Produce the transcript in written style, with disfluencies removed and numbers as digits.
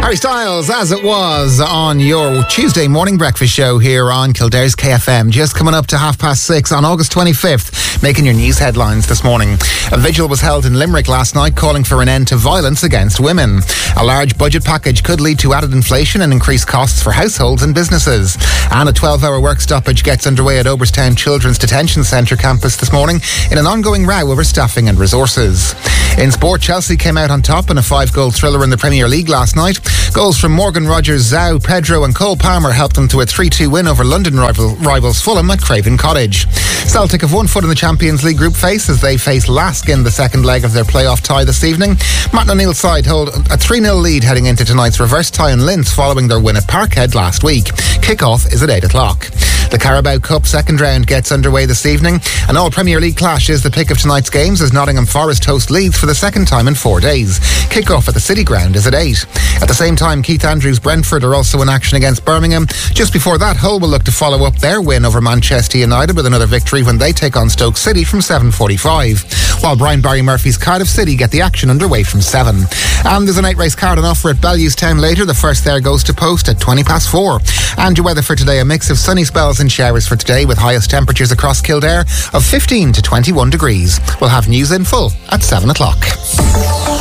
Harry Styles, As It Was, on your Tuesday morning breakfast show here on Kildare's KFM. Just coming up to 6:30 on August 25th, making your news headlines this morning. A vigil was held in Limerick last night calling for an end to violence against women. A large budget package could lead to added inflation and increased costs for households and businesses. And a 12-hour work stoppage gets underway at Oberstown Children's Detention Centre campus this morning in an ongoing row over staffing and resources. In sport, Chelsea came out on top in a 5-goal thriller in the Premier League last night. Goals from Morgan Rogers, Zhao, Pedro and Cole Palmer helped them to a 3-2 win over London rivals Fulham at Craven Cottage. Celtic have one foot in the Champions League group phase as they face Lask in the second leg of their playoff tie this evening. Martin O'Neill's side hold a 3-0 lead heading into tonight's reverse tie in Linz following their win at Parkhead last week. Kick-off is at 8 o'clock. The Carabao Cup second round gets underway this evening. An all-Premier League clash is the pick of tonight's games as Nottingham Forest host Leeds for the second time in 4 days. Kick-off at the City Ground is at 8. At the same time, Keith Andrews' Brentford are also in action against Birmingham. Just before that, Hull will look to follow up their win over Manchester United with another victory when they take on Stoke City from 7:45. While Brian Barry Murphy's Cardiff City get the action underway from 7. And there's a night race card on offer at Bellewstown later. The first there goes to post at 4:20. And your weather for today, a mix of sunny spells and showers for today with highest temperatures across Kildare of 15 to 21 degrees. We'll have news in full at 7 o'clock.